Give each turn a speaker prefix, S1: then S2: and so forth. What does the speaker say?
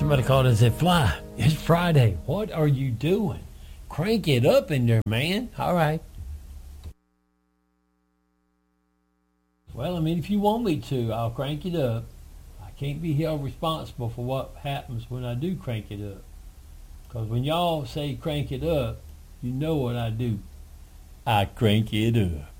S1: Somebody called and said, Fly, it's Friday. What are you doing? Crank it up in there, man. All right. Well, I mean, if you want me to, I'll crank it up. I can't be held responsible for what happens when I do crank it up. Because when y'all say crank it up, you know what I do. I crank it up.